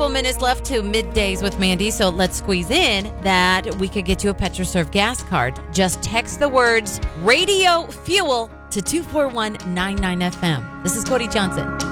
Minutes left to middays with Mandy, so let's squeeze in that we could get you a PetroServe gas card. Just text the words radio fuel to 24199 FM. This is Cody Johnson.